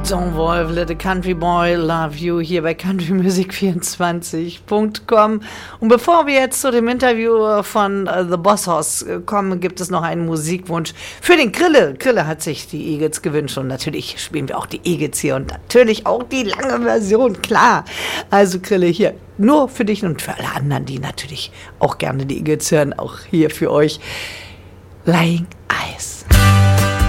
Don Wolf, Let a Country Boy Love You hier bei countrymusic24.com. Und bevor wir jetzt zu dem Interview von The Boss Hoss kommen, gibt es noch einen Musikwunsch für den Krille. Krille hat sich die Eagles gewünscht und natürlich spielen wir auch die Eagles hier und natürlich auch die lange Version, klar. Also Krille hier nur für dich und für alle anderen, die natürlich auch gerne die Eagles hören, auch hier für euch. Lying Eyes.